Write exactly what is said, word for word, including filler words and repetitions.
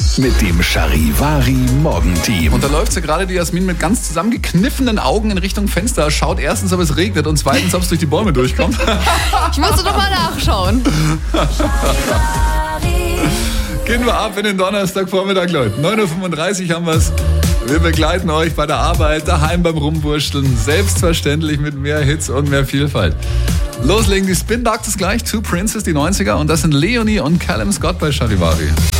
mit dem Charivari Morgenteam. Und da läuft ja gerade die Jasmin mit ganz zusammengekniffenen Augen in Richtung Fenster, schaut erstens, ob es regnet und zweitens, ob es durch die Bäume durchkommt. Ich musste doch mal nachschauen. Gehen wir ab in den Donnerstagvormittag, Leute. neun Uhr fünfunddreißig haben wir es. Wir begleiten euch bei der Arbeit, daheim beim Rumwursteln. Selbstverständlich mit mehr Hits und mehr Vielfalt. Loslegen die Spin Doctors gleich. Two Princes, die neunziger. Und das sind Leonie und Callum Scott bei Charivari.